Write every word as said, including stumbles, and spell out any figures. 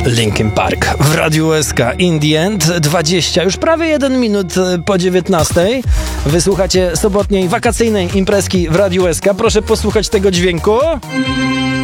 Linkin Park w Radiu U S K. In the End, dwadzieścia, już prawie jeden minut po dziewiętnastej. Wysłuchacie sobotniej, wakacyjnej imprezki w Radiu U S K. Proszę posłuchać tego dźwięku.